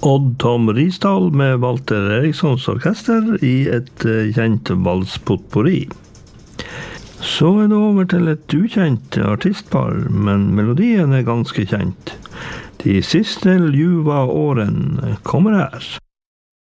Odd Tom Risdal med Walter Erikssons orkester i et kjent valspotpourri. Så det over til et ukjent artistpar, men melodien ganske kjent. De siste ljuva åren kommer her.